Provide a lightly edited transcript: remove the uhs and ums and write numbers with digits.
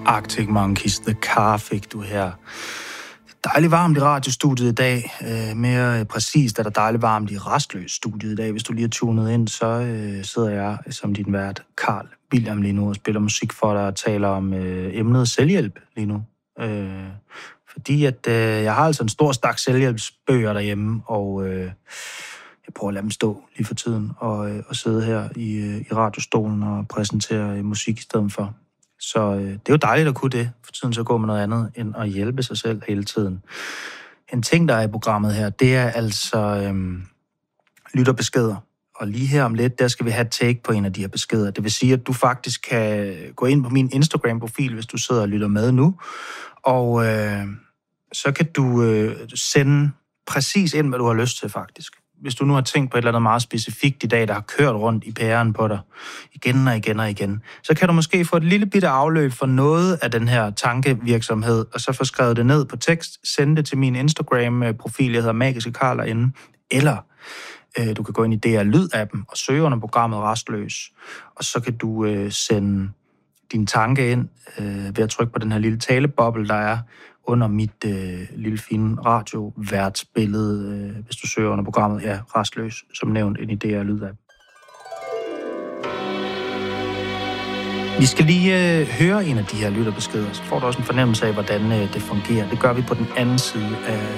Arctic Monkeys, The Car fik du her. Dejligt varmt i radiostudiet i dag. Mere præcist er der dejligt varmt i Rastløs-studiet i dag. Hvis du lige er tunet ind, så sidder jeg som din vært, Carl William, lige nu og spiller musik for dig og taler om emnet selvhjælp lige nu. Fordi at jeg har altså en stor stak selvhjælpsbøger derhjemme, og jeg prøver at lade dem stå lige for tiden og sidde her i radiostolen og præsentere musik i stedet for. Så det er jo dejligt at kunne det, for tiden så går med noget andet end at hjælpe sig selv hele tiden. En ting, der er i programmet her, det er altså lytterbeskeder. Og lige her om lidt, der skal vi have et take på en af de her beskeder. Det vil sige, at du faktisk kan gå ind på min Instagram-profil, hvis du sidder og lytter med nu. Og så kan du sende præcis ind, hvad du har lyst til faktisk. Hvis du nu har tænkt på et eller andet meget specifikt i dag, der har kørt rundt i pæren på dig igen og igen og igen, så kan du måske få et lille bitte afløb for noget af den her tankevirksomhed, og så få skrevet det ned på tekst, sende det til min Instagram-profil, jeg hedder Magiske Carl derinde, eller du kan gå ind i DR Lyd-appen og søge under programmet Rastløs, og så kan du sende din tanke ind ved at trykke på den her lille taleboble, der er under mit lille fine radioværtsbillede, hvis du søger under programmet, ja, Rastløs, som nævnt ind i DR Lyd-app. Vi skal lige høre en af de her lytterbeskeder, så får du også en fornemmelse af, hvordan det fungerer. Det gør vi på den anden side af